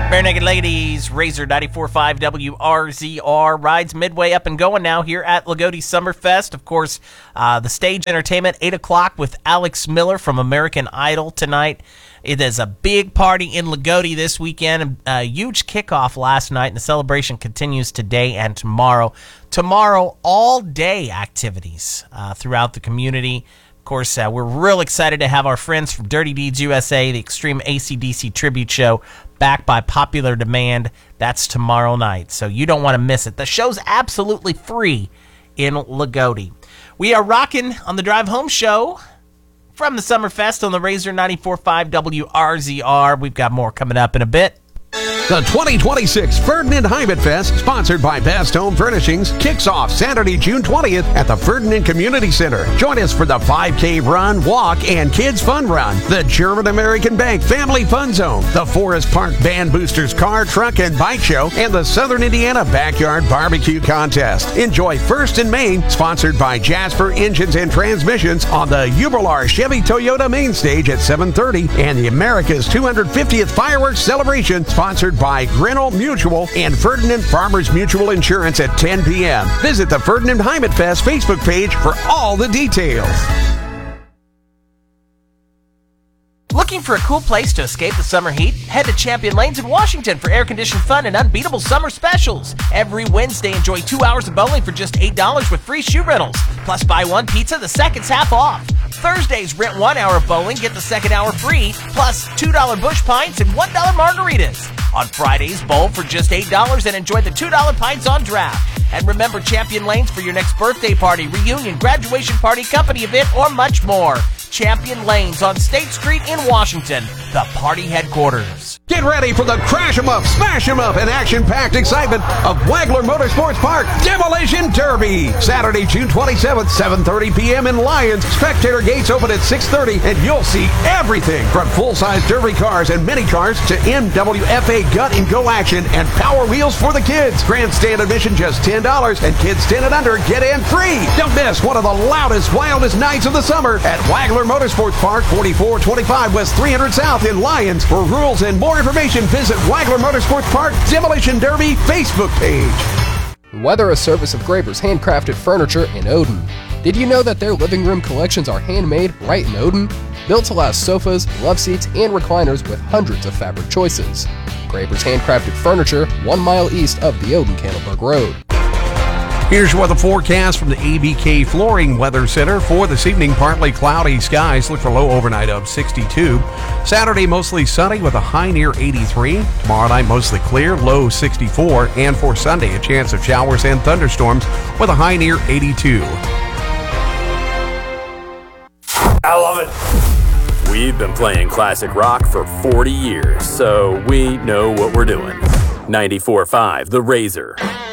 Bare Naked Ladies, Razor 94.5 WRZR rides midway up and going now here at Lagodi Summerfest. Of course, the stage entertainment, 8 o'clock with Alex Miller from American Idol tonight. It is a big party in Lagodi this weekend. A huge kickoff last night, and the celebration continues today and tomorrow. Tomorrow, all-day activities throughout the community. Of course, we're real excited to have our friends from Dirty Deeds USA, the Extreme AC/DC Tribute Show, back by popular demand. That's tomorrow night, so you don't want to miss it. The show's absolutely free in Lagodi. We are rocking on the Drive Home Show from the Summerfest on the Razor 94.5 WRZR. We've got more coming up in a bit. The 2026 Ferdinand Heimat Fest, sponsored by Best Home Furnishings, kicks off Saturday, June 20th at the Ferdinand Community Center. Join us for the 5K run, walk, and kids fun run, the German American Bank Family Fun Zone, the Forest Park Band Boosters Car, Truck, and Bike Show, and the Southern Indiana Backyard Barbecue Contest. Enjoy First in Main, sponsored by Jasper Engines and Transmissions, on the Jubilar Chevy Toyota Main Stage at 7:30, and the America's 250th Fireworks Celebration, sponsored by Grinnell Mutual and Ferdinand Farmers Mutual Insurance at 10 p.m. Visit the Ferdinand Heimat Fest Facebook page for all the details. Looking for a cool place to escape the summer heat? Head to Champion Lanes in Washington for air-conditioned fun and unbeatable summer specials. Every Wednesday, enjoy 2 hours of bowling for just $8 with free shoe rentals. Plus, buy one pizza, the second's half off. Thursdays, rent 1 hour of bowling, get the second hour free, plus $2 bush pints and $1 margaritas. On Fridays, bowl for just $8 and enjoy the $2 pints on draft. And remember Champion Lanes for your next birthday party, reunion, graduation party, company event, or much more. Champion Lanes on State Street in Washington, the party headquarters. Get ready for the crash 'em up, smash 'em up, and action-packed excitement of Wagler Motorsports Park Demolition Derby. Saturday, June 27th, 7:30 p.m. in Lyons. Spectator gates open at 6:30, and you'll see everything from full-size derby cars and mini cars to MWFA gut and go action and power wheels for the kids. Grandstand admission just $10, and kids 10 and under get in free. Don't miss one of the loudest, wildest nights of the summer at Wagler Motorsports Park, 4425 West 300 South in Lyons. For rules and more information, visit Wagler Motorsports Park Demolition Derby Facebook page. Weather a service of Graber's Handcrafted Furniture in Odin. Did you know that their living room collections are handmade right in Odin? Built to last sofas, love seats, and recliners with hundreds of fabric choices. Graber's Handcrafted Furniture, 1 mile east of the Odin-Candleburg Road. Here's your weather forecast from the ABK Flooring Weather Center. For this evening, partly cloudy skies. Look for low overnight of 62. Saturday, mostly sunny with a high near 83. Tomorrow night, mostly clear, low 64. And for Sunday, a chance of showers and thunderstorms with a high near 82. I love it. We've been playing classic rock for 40 years, so we know what we're doing. 94.5 The Razor.